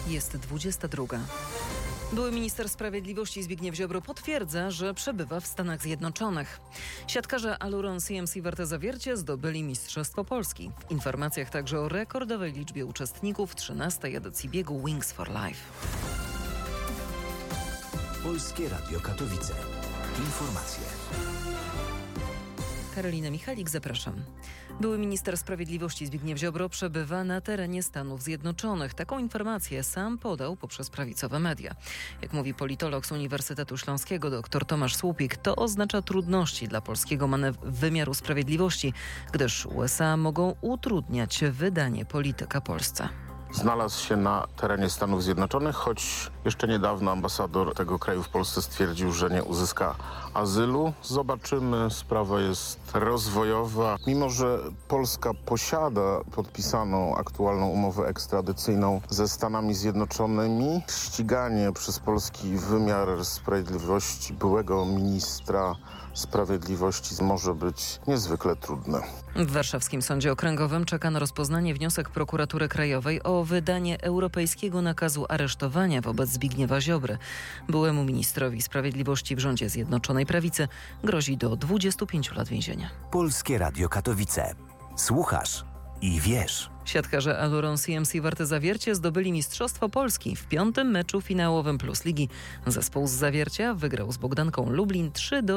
Jest 22. Były minister sprawiedliwości Zbigniew Ziobro potwierdza, że przebywa w Stanach Zjednoczonych. Siatkarze Aluron CMC Warte Zawiercie zdobyli Mistrzostwo Polski. W informacjach także o rekordowej liczbie uczestników 13. edycji biegu Wings for Life. Polskie Radio Katowice. Informacje. Karolina Michalik, zapraszam. Były minister sprawiedliwości Zbigniew Ziobro przebywa na terenie Stanów Zjednoczonych. Taką informację sam podał poprzez prawicowe media. Jak mówi politolog z Uniwersytetu Śląskiego dr Tomasz Słupik, to oznacza trudności dla polskiego wymiaru sprawiedliwości, gdyż USA mogą utrudniać wydanie polityka Polsce. Znalazł się na terenie Stanów Zjednoczonych, choć jeszcze niedawno ambasador tego kraju w Polsce stwierdził, że nie uzyska azylu. Zobaczymy, sprawa jest rozwojowa. Mimo że Polska posiada podpisaną aktualną umowę ekstradycyjną ze Stanami Zjednoczonymi, ściganie przez polski wymiar sprawiedliwości byłego ministra sprawiedliwości może być niezwykle trudne. W warszawskim Sądzie Okręgowym czeka na rozpoznanie wniosek Prokuratury Krajowej o wydanie europejskiego nakazu aresztowania wobec Zbigniewa Ziobry. Byłemu ministrowi sprawiedliwości w rządzie Zjednoczonej Prawicy grozi do 25 lat więzienia. Polskie Radio Katowice. Słuchasz i wiesz. Siatkarze Aluron CMC Warte Zawiercie zdobyli Mistrzostwo Polski w 5. meczu finałowym Plus Ligi. Zespół z Zawiercia wygrał z Bogdanką Lublin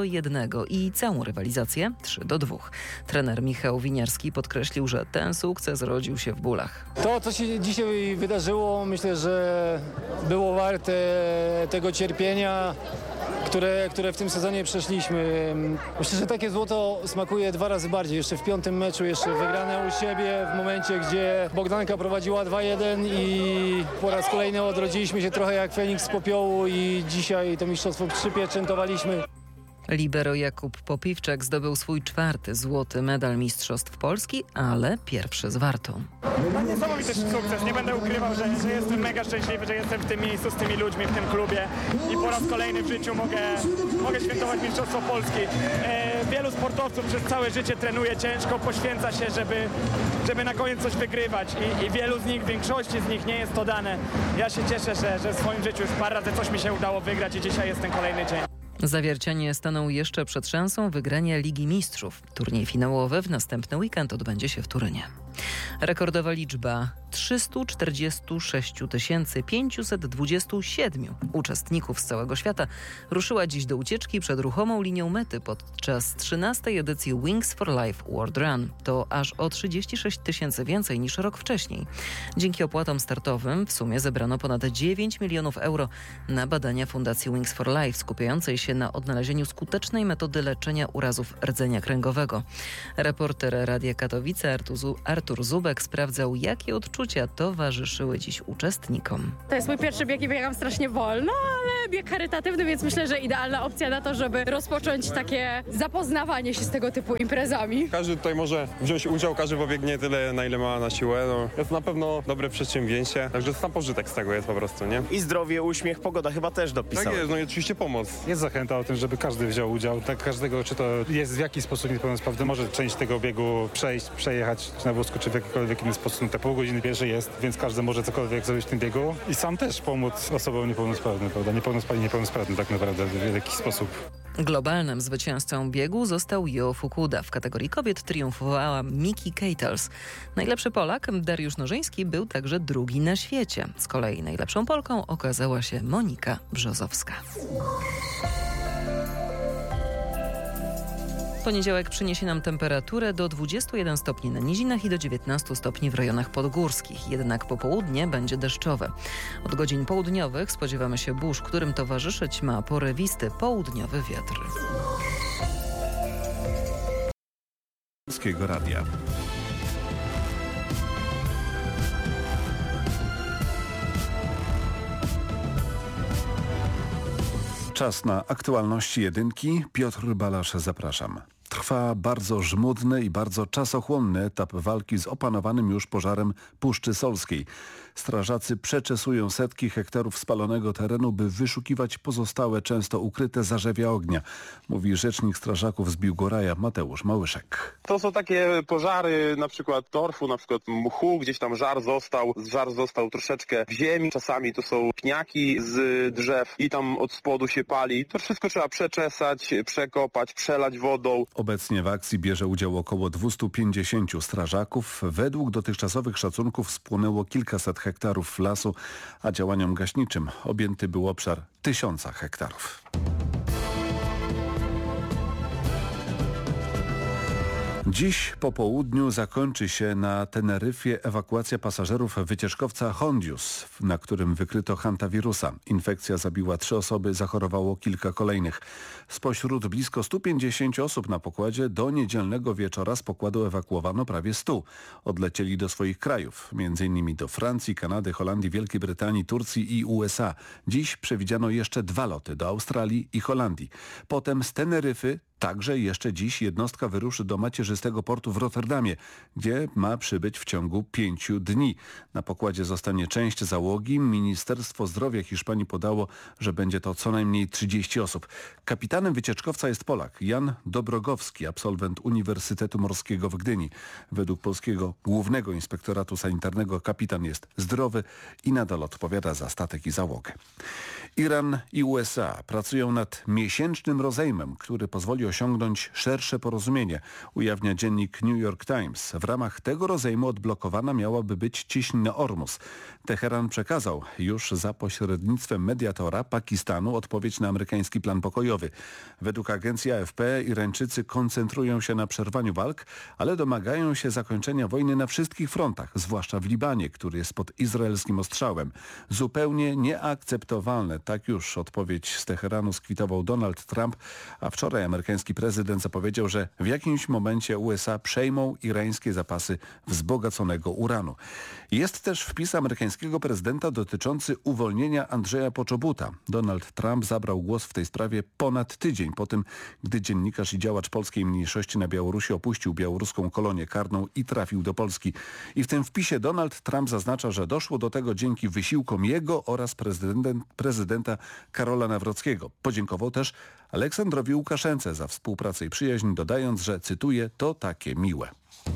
3-1 i całą rywalizację 3-2. Trener Michał Winiarski podkreślił, że ten sukces rodził się w bólach. To, co się dzisiaj wydarzyło, myślę, że było warte tego cierpienia, które w tym sezonie przeszliśmy. Myślę, że takie złoto smakuje 2 razy bardziej. Jeszcze w 5. meczu, jeszcze wygrane u siebie w momencie, gdzie Bogdanka prowadziła 2-1 i po raz kolejny odrodziliśmy się trochę jak Feniks z popiołu i dzisiaj to mistrzostwo przypieczętowaliśmy. Libero Jakub Popiwczak zdobył swój 4. złoty medal Mistrzostw Polski, ale pierwszy z Wartą. Niesamowity sukces. Nie będę ukrywał, że jestem mega szczęśliwy, że jestem w tym miejscu z tymi ludźmi, w tym klubie i po raz kolejny w życiu mogę świętować Mistrzostwo Polski. Wielu sportowców przez całe życie trenuje ciężko, poświęca się, żeby na koniec coś wygrywać i wielu z nich, większości z nich nie jest to dane. Ja się cieszę, że w swoim życiu już parę razy coś mi się udało wygrać i dzisiaj jest ten kolejny dzień. Zawiercianie staną jeszcze przed szansą wygrania Ligi Mistrzów. Turniej finałowy w następny weekend odbędzie się w Turynie. Rekordowa liczba 346 527 uczestników z całego świata ruszyła dziś do ucieczki przed ruchomą linią mety podczas 13. edycji Wings for Life World Run. To aż o 36 000 więcej niż rok wcześniej. Dzięki opłatom startowym w sumie zebrano ponad 9 milionów euro na badania Fundacji Wings for Life skupiającej się na odnalezieniu skutecznej metody leczenia urazów rdzenia kręgowego. Reporter Radia Katowice Artur Zubek sprawdzał, jakie odczucia towarzyszyły dziś uczestnikom. To jest mój pierwszy bieg i biegam strasznie wolno, ale bieg charytatywny, więc myślę, że idealna opcja na to, żeby rozpocząć takie zapoznawanie się z tego typu imprezami. Każdy tutaj może wziąć udział, każdy pobiegnie tyle, na ile ma na siłę. Jest na pewno dobre przedsięwzięcie, także sam pożytek z tego jest po prostu, nie? I zdrowie, uśmiech, pogoda chyba też dopisała. Tak jest, no i oczywiście pomoc. Jest zachęta o tym, żeby każdy wziął udział. Tak każdego, czy to jest w jakiś sposób niepełnosprawny, może część tego biegu przejechać na wózku, czy w jakikolwiek inny sposób. Te pół godziny pierwsze jest, więc każdy może cokolwiek zrobić w tym biegu i sam też pomóc osobom niepełnosprawnym, prawda? Niepełnosprawny tak naprawdę w jakiś sposób. Globalnym zwycięzcą biegu został Jo Fukuda. W kategorii kobiet triumfowała Miki Keitels. Najlepszy Polak, Dariusz Nożyński, był także drugi na świecie. Z kolei najlepszą Polką okazała się Monika Brzozowska. Poniedziałek przyniesie nam temperaturę do 21 stopni na nizinach i do 19 stopni w rejonach podgórskich. Jednak popołudnie będzie deszczowe. Od godzin południowych spodziewamy się burz, którym towarzyszyć ma porywisty południowy wiatr. Polskiego Radia. Czas na aktualności jedynki. Piotr Balasz, zapraszam. Trwa bardzo żmudny i bardzo czasochłonny etap walki z opanowanym już pożarem Puszczy Solskiej. Strażacy przeczesują setki hektarów spalonego terenu, by wyszukiwać pozostałe, często ukryte zarzewia ognia, mówi rzecznik strażaków z Biłgoraja Mateusz Małyszek. To są takie pożary na przykład torfu, na przykład mchu, gdzieś tam żar został troszeczkę w ziemi, czasami to są pniaki z drzew i tam od spodu się pali. To wszystko trzeba przeczesać, przekopać, przelać wodą. Obecnie w akcji bierze udział około 250 strażaków. Według dotychczasowych szacunków spłonęło kilkaset hektarów lasu, a działaniom gaśniczym objęty był obszar 1000 hektarów. Dziś po południu zakończy się na Teneryfie ewakuacja pasażerów wycieczkowca Hondius, na którym wykryto hantawirusa. Infekcja zabiła 3 osoby, zachorowało kilka kolejnych. Spośród blisko 150 osób na pokładzie do niedzielnego wieczora z pokładu ewakuowano prawie 100. Odlecieli do swoich krajów, m.in. do Francji, Kanady, Holandii, Wielkiej Brytanii, Turcji i USA. Dziś przewidziano jeszcze 2 loty do Australii i Holandii. Potem z Teneryfy także jeszcze dziś jednostka wyruszy do macierzystego portu w Rotterdamie, gdzie ma przybyć w ciągu 5 dni. Na pokładzie zostanie część załogi. Ministerstwo Zdrowia Hiszpanii podało, że będzie to co najmniej 30 osób. Kapitanem wycieczkowca jest Polak Jan Dobrogowski, absolwent Uniwersytetu Morskiego w Gdyni. Według polskiego Głównego Inspektoratu Sanitarnego kapitan jest zdrowy i nadal odpowiada za statek i załogę. Iran i USA pracują nad miesięcznym rozejmem, który pozwoli osiągnąć szersze porozumienie, ujawnia dziennik New York Times. W ramach tego rozejmu odblokowana miałaby być cieśnina Ormus. Teheran przekazał już za pośrednictwem mediatora Pakistanu odpowiedź na amerykański plan pokojowy. Według agencji AFP Irańczycy koncentrują się na przerwaniu walk, ale domagają się zakończenia wojny na wszystkich frontach, zwłaszcza w Libanie, który jest pod izraelskim ostrzałem. Zupełnie nieakceptowalne, tak już odpowiedź z Teheranu skwitował Donald Trump, a wczoraj amerykański prezydent zapowiedział, że w jakimś momencie USA przejmą irańskie zapasy wzbogaconego uranu. Jest też wpis amerykańskiego prezydenta dotyczący uwolnienia Andrzeja Poczobuta. Donald Trump zabrał głos w tej sprawie ponad tydzień po tym, gdy dziennikarz i działacz polskiej mniejszości na Białorusi opuścił białoruską kolonię karną i trafił do Polski. I w tym wpisie Donald Trump zaznacza, że doszło do tego dzięki wysiłkom jego oraz prezydenta Karola Nawrockiego. Podziękował też Aleksandrowi Łukaszence za współpracę i przyjaźń, dodając, że, cytuję, to takie miłe.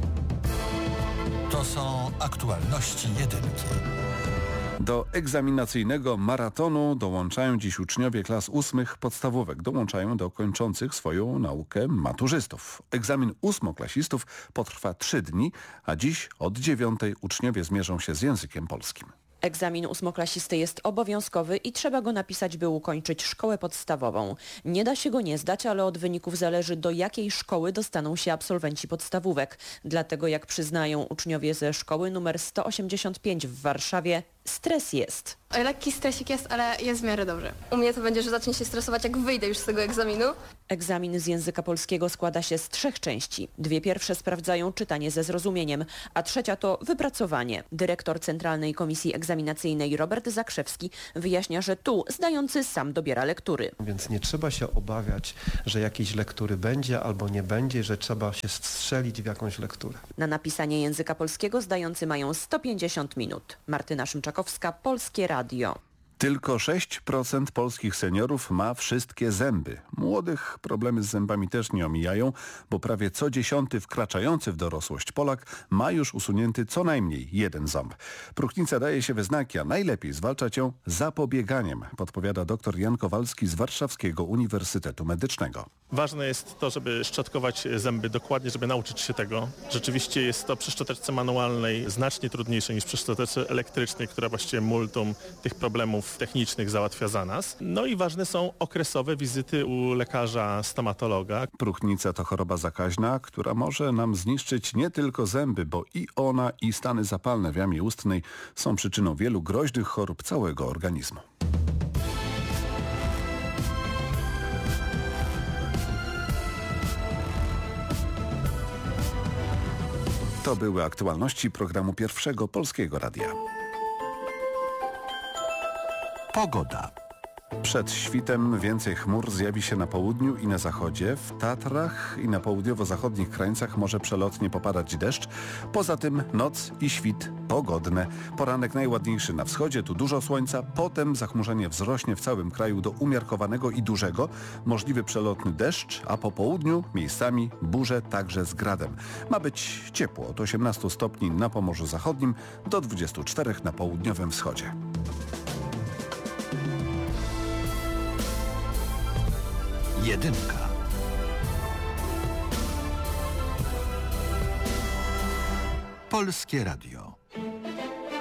To są aktualności jedynki. Do egzaminacyjnego maratonu dołączają dziś uczniowie klas 8 podstawówek. Dołączają do kończących swoją naukę maturzystów. Egzamin 8-klasistów potrwa 3 dni, a dziś od 9 uczniowie zmierzą się z językiem polskim. Egzamin 8-klasisty jest obowiązkowy i trzeba go napisać, by ukończyć szkołę podstawową. Nie da się go nie zdać, ale od wyników zależy, do jakiej szkoły dostaną się absolwenci podstawówek. Dlatego, jak przyznają uczniowie ze szkoły nr 185 w Warszawie, stres jest. Lekki stresik jest, ale jest w miarę dobrze. U mnie to będzie, że zacznie się stresować, jak wyjdę już z tego egzaminu. Egzamin z języka polskiego składa się z 3 części. 2 pierwsze sprawdzają czytanie ze zrozumieniem, a 3 to wypracowanie. Dyrektor Centralnej Komisji Egzaminacyjnej Robert Zakrzewski wyjaśnia, że tu zdający sam dobiera lektury. Więc nie trzeba się obawiać, że jakiejś lektury będzie albo nie będzie, że trzeba się strzelić w jakąś lekturę. Na napisanie języka polskiego zdający mają 150 minut. Martyna Szymczakowska, Polskie Radio. Tylko 6% polskich seniorów ma wszystkie zęby. Młodych problemy z zębami też nie omijają, bo prawie co 10 wkraczający w dorosłość Polak ma już usunięty co najmniej 1 ząb. Próchnica daje się we znaki, a najlepiej zwalczać ją zapobieganiem, podpowiada dr Jan Kowalski z Warszawskiego Uniwersytetu Medycznego. Ważne jest to, żeby szczotkować zęby dokładnie, żeby nauczyć się tego. Rzeczywiście jest to przy szczoteczce manualnej znacznie trudniejsze niż przy szczoteczce elektrycznej, która właściwie multum tych problemów technicznych załatwia za nas. No i ważne są okresowe wizyty u lekarza stomatologa. Próchnica to choroba zakaźna, która może nam zniszczyć nie tylko zęby, bo i ona, i stany zapalne w jamie ustnej są przyczyną wielu groźnych chorób całego organizmu. To były aktualności programu Pierwszego Polskiego Radia. Pogoda. Przed świtem więcej chmur zjawi się na południu i na zachodzie. W Tatrach i na południowo-zachodnich krańcach może przelotnie popadać deszcz. Poza tym noc i świt pogodne. Poranek najładniejszy na wschodzie, tu dużo słońca. Potem zachmurzenie wzrośnie w całym kraju do umiarkowanego i dużego. Możliwy przelotny deszcz, a po południu miejscami burze także z gradem. Ma być ciepło od 18 stopni na Pomorzu Zachodnim do 24 na południowym wschodzie. Jedynka. Polskie Radio.